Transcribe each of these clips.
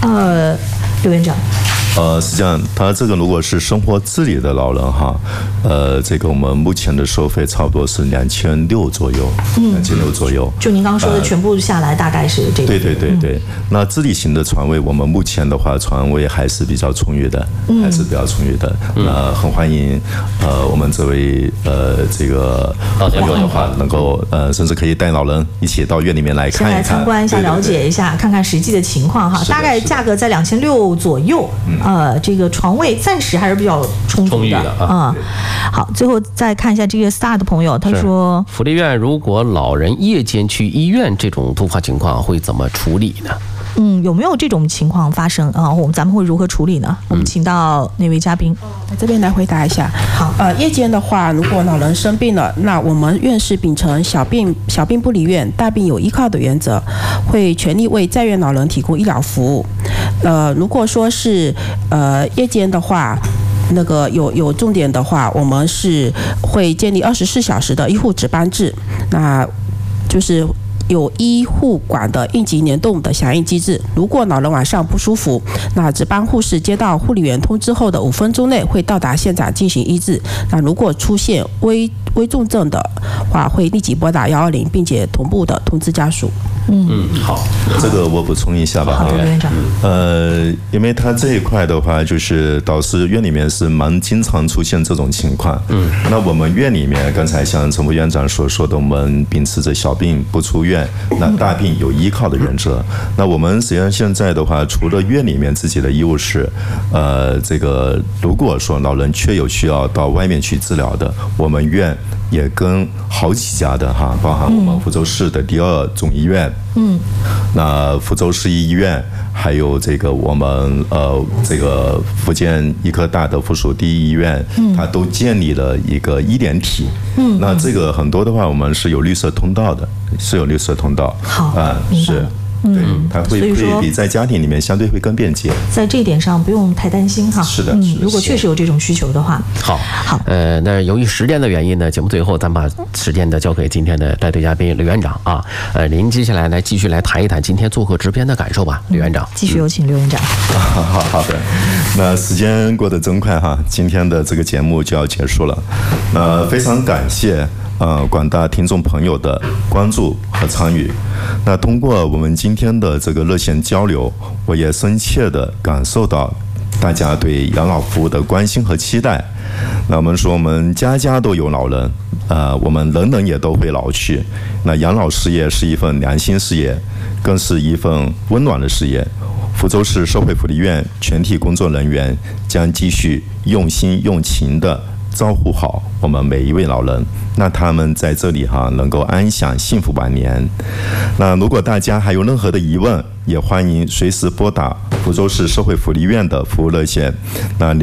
刘院长。 实际上，他这个如果是生活自理的老人哈，这个我们目前的收费差不多是2600左右，2600左右。 就您刚刚说的全部下来大概是这个。 对。那自理型的床位，我们目前的话床位还是比较充裕的，那很欢迎我们这位这个朋友的话，能够甚至可以带老人一起到院里面来看一看， 先来参观一下，了解一下，看看实际的情况哈。大概价格在2600左右。这个床位暂时还是比较充足的啊。好，最后再看一下这个 Star 的朋友，他说， 福利院如果老人夜间去医院，这种突发情况会怎么处理呢？ 有没有这种情况发生啊？咱们会如何处理呢？我们请到那位嘉宾这边来回答一下。好，夜间的话，如果老人生病了，那我们院是秉承小病不离院，大病有依靠的原则，会全力为在院老人提供医疗服务。如果说是夜间的话，那个有重点的话，我们是会建立24小时的医护值班制，那就是有医护管的应急联动的响应机制。如果老人晚上不舒服，那值班护士接到护理员通知后的5分钟内会到达现场进行医治。那如果出现危重症的话，会立即拨打120，并且同步的通知家属。 好，这个我补充一下吧。 好的，院长。 因为他这一块的话，就是导师院里面是蛮经常出现这种情况。那我们院里面，刚才像陈副院长所说的，我们秉持着小病不出院，那大病有依靠的原则。那我们实际上现在的话，除了院里面自己的医务室，这个如果说老人确有需要到外面去治疗的，我们院也跟好几家的哈，包含我们福州市的第2总医院，那福州市医院，还有这个我们这个福建医科大的附属第1医院，它都建立了一个医联体。那这个很多的话，我们是有绿色通道的，好是。对，它会比在家庭里面相对会更便捷， 在这一点上不用太担心哈。 是的， 如果确实有这种需求的话， 好，那由于时间的原因呢，节目最后咱把时间呢交给今天的带队嘉宾刘院长啊。您接下来继续来谈一谈今天做客直编的感受吧，刘院长。 继续有请刘院长。 好的，那时间过得真快哈，今天的这个节目就要结束了。非常感谢广大听众朋友的关注和参与。那通过我们今天的这个热线交流，我也深切地感受到大家对养老服务的关心和期待。那我们说，我们家家都有老人，我们人人也都会老去。那养老事业是一份良心事业，更是一份温暖的事业。福州市社会福利院全体工作人员将继续用心用情地照顾好我们每一位老人，那他们在这里能够安享幸福晚年。那如果大家还有任何的疑问，也欢迎随时拨打福州市社会福利院的服务热线，那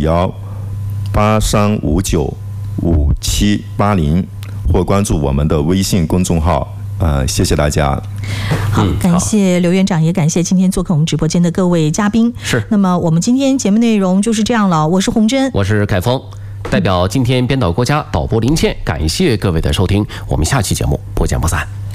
059183595780，或关注我们的微信公众号。谢谢大家。 好，感谢刘院长，也感谢今天做客我们直播间的各位嘉宾。 是， 那么我们今天节目内容就是这样了。我是洪真， 我是凯峰，代表今天编导郭嘉、导播林倩，感谢各位的收听，我们下期节目不见不散。